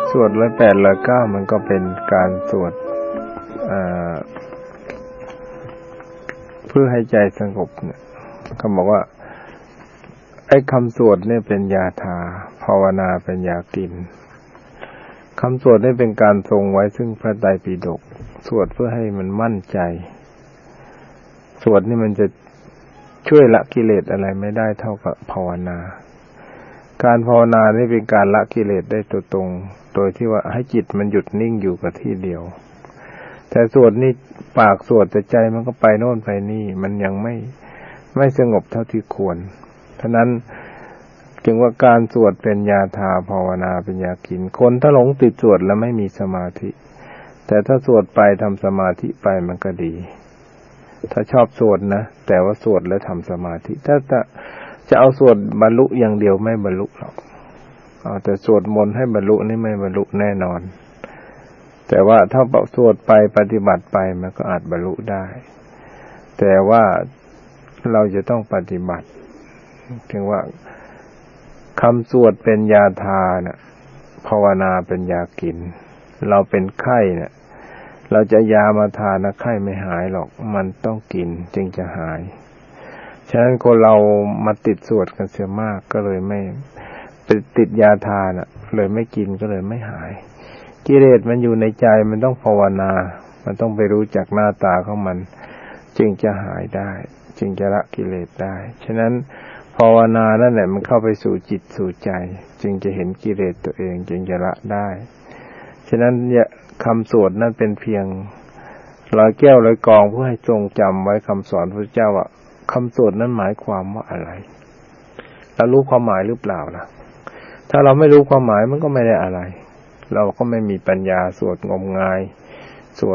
สวด108 109มันก็เป็นการสวดเพื่อให้ใจสงบเนี่ยเขาบอกว่าไอ้คำสวดเนี่ยเป็นยาทาภาวนาเป็นยากินคำสวดนี่เป็นการทรงไว้ซึ่งพระไตรปิฎกสวดเพื่อให้มันมั่นใจสวดนี่มันจะช่วยละกิเลสอะไรไม่ได้เท่ากับภาวนาการภาวนานี่เป็นการละกิเลสได้ตัวตรงโดยที่ว่าให้จิตมันหยุดนิ่งอยู่กับที่เดียวแต่สวดนี่ปากสวดแต่ใจมันก็ไปโน่นไปนี่มันยังไม่สงบเท่าที่ควรฉะนั้นจึงว่าการสวดเป็นยาทาภาวนาเป็นยากินคนถ้าหลงติดสวดแล้วไม่มีสมาธิแต่ถ้าสวดไปทำสมาธิไปมันก็ดีถ้าชอบสวดนะแต่ว่าสวดแล้วทำสมาธิถ้าจะเอาสวดบรรลุอย่างเดียวไม่บรรลุหรอกแต่สวดมนต์ให้บรรลุนี่ไม่บรรลุแน่นอนแต่ว่าถ้าสวดไปปฏิบัติไปมันก็อาจบรรลุได้แต่ว่าเราจะต้องปฏิบัติถึงว่าคำสวดเป็นยาทานะภาวนาเป็นยากินเราเป็นไข้เนี่ยเราจะยามาทานนะไข้ไม่หายหรอกมันต้องกินจึงจะหายฉะนั้นคนเรามาติดสวดกันเสียมากก็เลยไม่ติดยาทานเลยไม่กินก็เลยไม่หายกิเลสมันอยู่ในใจมันต้องภาวนามันต้องไปรู้จักหน้าตาของมันจึงจะหายได้จึงจะละกิเลสได้ฉะนั้นภาวนานั่นแหละมันเข้าไปสู่จิตสู่ใจจึงจะเห็นกิเลสตัวเองจึงจะละได้ฉะนั้นคำสวดนั้นเป็นเพียงร้อยแก้วร้อยกองเพื่อให้ทรงจำไว้คำสอนพระพุทธเจ้าว่าคำสวดนั้นหมายความว่าอะไรเรารู้ความหมายหรือเปล่าล่ะถ้าเราไม่รู้ความหมายมันก็ไม่ได้อะไรเราก็ไม่มีปัญญาสวดงมงาย